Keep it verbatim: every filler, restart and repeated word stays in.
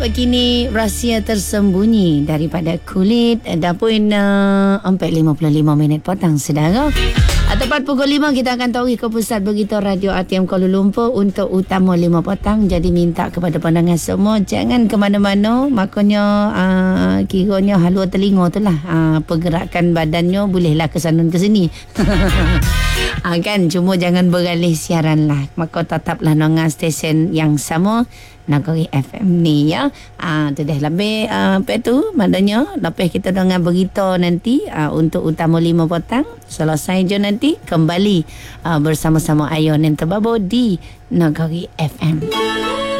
Begini rahsia tersembunyi daripada kulit dan pun uh, empat lima puluh lima minit petang sedara. Tepat pukul lima kita akan tahu ke pusat begitu Radio A T M Kuala Lumpur untuk utama lima petang. Jadi minta kepada pendengar semua jangan ke mana-mana. Makanya uh, kiranya halua telinga tu lah. Uh, pergerakan badannya bolehlah ke sana ke sini. uh, kan cuma jangan beralih siaran lah. Maka tetaplah dengan stesen yang sama Nagari F M ni ya. Ah tu dah lebih uh, apa tu maknanya lepas kita dengar berita nanti uh, untuk utama lima petang selesai je nanti kembali uh, bersama-sama Ayon yang terbabu di Nagari F M.